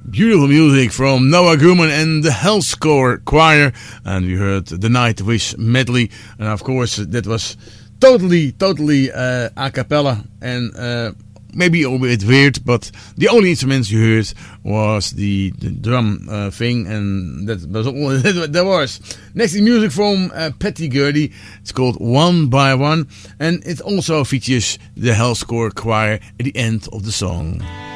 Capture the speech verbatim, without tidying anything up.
Beautiful music from Noah Grumman and the Hellscore Choir, and we heard the Night Wish medley, and of course that was totally, totally uh, a cappella, and uh, maybe a bit weird, but the only instruments you heard was the, the drum uh, thing, and that was all that there was. Next is music from uh, Patty Gurdy. It's called One by One, and it also features the Hellscore Choir at the end of the song.